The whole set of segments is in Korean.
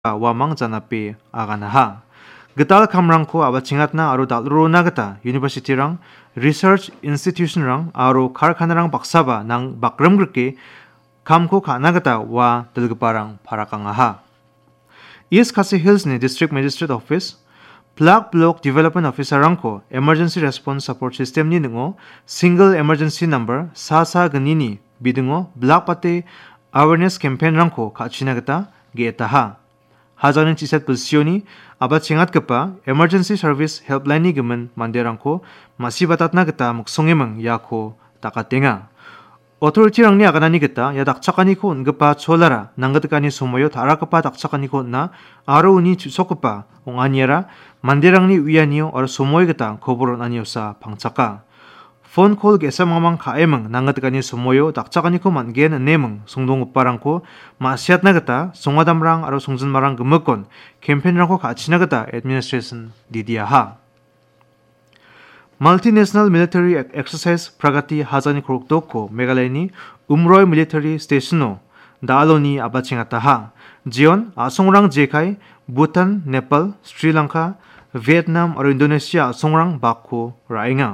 wamang janapi aganaha. Getal kamrangko abachingatna aro dalrona gata university rang research institution rang aro karkhana rang baksaba nang bakram grke kamko kana gata wa dalgparang parakangaha. East Khasi Hills ni District Magistrate Office Plug Block Development Officer rangko Emergency Response Support System ni ningo Single Emergency Number sasa ganini bidingo Block pate Awareness Campaign rangko kachina gata geetaha. 하자는 지셋 불시오니 아바칭앗 급바 에머전시 서비스 헬프라인이 금은 만데랑코 마시바tat나 그다 목송에멍 야코 따까땡아 어토리티랑니 아가나니 그다 야 닥착하니코 온급바 촐라라 난가득가니 소모요 다라급바 닥착하니코 나 아로우니 주소급바 옹아니에라 만데랑니 위아니요 어르 소모이 그다 고보론 아니오사 방착가 폰콜 게사망망 가에멍 난가득가니 소모요 닥착하니코 만게는 내멍 송동오빠랑코 마시앗나그다 송아담랑 아로 송진마랑 금먹건 캠페인랑코 같이나그다 애드미니스트레이션 디디아하 멀티내셔널 밀리터리 엑서사이즈 프라가티 하자니 크록도코 메갈레니 umroy 밀리터리 스테이션노 다알로니 아바칭아타하 지온 아송랑 제카이 부탄 네팔 스리랑카 베트남 और इंडोनेशिया आसोंगरांग बाको राइंगा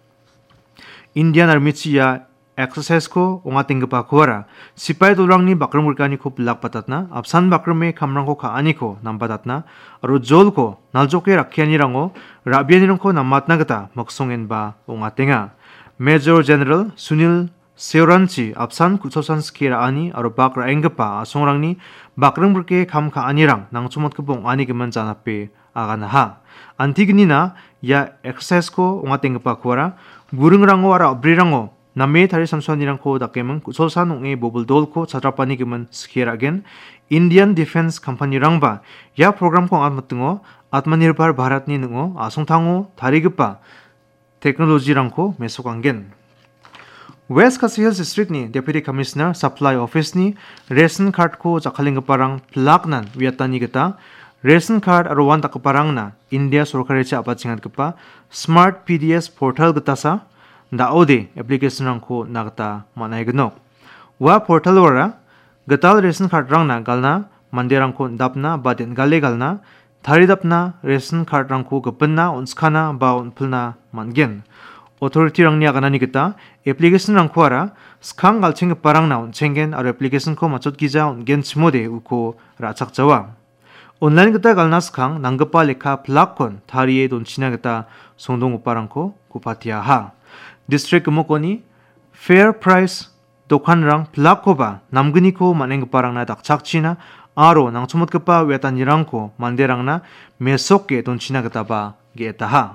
Indian Army ya exercise ko onga tingpa khwara sipai dolrangni bakrumurkani ko plak patatna apsan bakrume kamrang ko kaani ko nampatatna aro jol ko naljoke rakhiani rango rabiani rangko namatna gata maksongen ba onga tenga Major General Sunil Seoranchi apsan kuchosan skira ani aro bakra engpa asongrangni bakrumurke kam kaani rang nangchumot ko bong ani geman janape aganaha antignina ya exercise ko onga tingpa khwara 무릉랑고 아라 브리랑고 남메 다리 삼선이랑코 닥게문 소산옹의 모블 돌코 차드라파니 그문 스키라겐 인디언 디펜스 컴퍼니랑바 야 프로그램코 아무등어 아트마니르발 바рат니 능어 아송탕오 다리급바 테크놀로지랑코 메소광겐 웨스트 카시 힐스 디스트릭니 데퓨티 커미셔너 서플라이 오피스니 레슨 카드코 자칼링급바랑 플락난 위아따니겠다 ration card और वन तक परंगना इंडिया सरकार से आपातचिंगत कपा smart PDS portal गतासा दाओदे एप्लीकेशन रंगको नागता मानायगनो वा पोर्टल वरा गताल रेशन कार्ड रंगना गलना मंडे रंगको दापना बादेन गाले गलना थारी दापना रेशन कार्ड रंगको गपन्ना उन्सखाना बा उनफुलना मानगेन अथॉरिटी रंगनि आगानानि गता एप्लीकेशन रंगको आरा स्खांग गालचिंग परंगना उनचेंगेन और एप्लीकेशन को मचोत गिजा उनगेन चिमोदे उको राचक जवा 온라인 그따 갈나스캉 난급바 레카 플락콘 다리에 돈치나 그따 송동 오빠랑코 구파티아하 디스트릭 금목거니 페어 프라이스 도칸랑 플락코바 남근이코 만행급바랑나 닥착치나 아로 낭초못급바 외딴이랑코 만데랑나 메속게 돈치나 그따바 게타하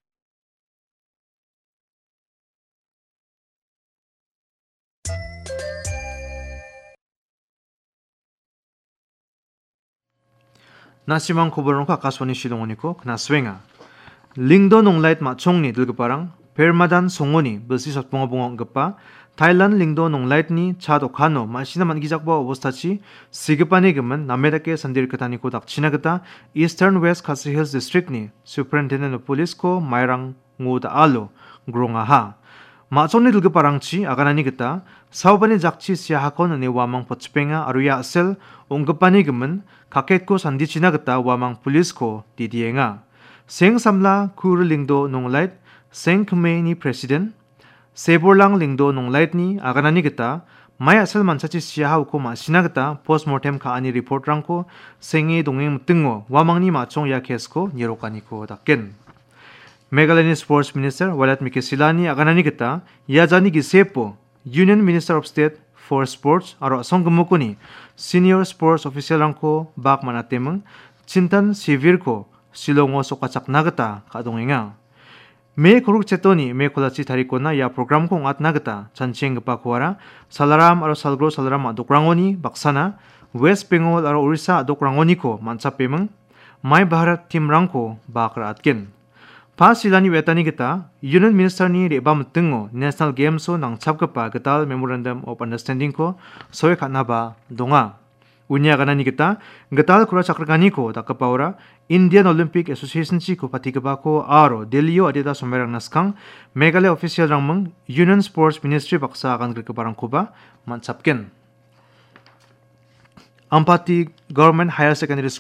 나시망 코버런코 아카소니 시동오니코 그나 스윙아 링도 농라이트 마총니 들급바랑 베르마단 송오니 버시 섭봉어봉어 급바 타일란드 링도 농라이트니 차도카노 마시나 만기작바 오보스타치 시급바니 금은 남메다케 산디르카타니코 닥치나그타 이스턴 웨스트 카시 힐스 디스트릭니 슈퍼인텐던트 폴리스코 마이랑 ngoda alo grongaha 마총니 들급바랑치 아가나니 그타 사우바니 작치 시아하콘 네 와망 포츠뱅아 아루야 셀 옹급바니 금은 카켓코 산디치나그타 와망 폴리스코 디디엥아 생삼라 쿠르링도 농라이트 생크메니 프레시덴트 세볼랑 링도 농라이트니 아가나니 그타 마야 셀 만차치 시아하우코 마시나그타 포스트모템 카아니 리포트랑코 생이 동행 묻등고 와망니 마총 야케스코 니로카니코 닥겐 메갈레니 스포츠 미니스터 왈랏 미케실라니 아가나니 그타 야자니 기세포 유니언 미니스터 오브 스테이트 for sports aro asonggemukuni senior sports official rangko bak manatemeng cintan sivir ko silongo sokachak nagata kadongenga me koruk chetoni me kolachi tarikona ya program ko ngat nagata chancheng gpa kwara salaram aro salgro salaram adokrangoni baksana west bengal aro orissa adokrangoni ko manchapemeng mai bharat team rangko bakra atken 파실라니 외타니 기타 유니언 미니스터니 레밤 등고 내셔널 게임소 낭찹급바 그탈 메모랜덤 오브 언더스탠딩코 소에 칸나바 동아 우니아가나니 기타 그탈 쿠라 차크가니코 다카파오라 인디언 올림픽 애소시에이션 치코 파티그바코 아로 델리오 아디다 소메랑 나스캉 메갈레 오피셜 랑멍 유니언 스포츠 미니스트리 박사 아간 그르바랑코바 만찹겐 Ampati Government Higher Secondary School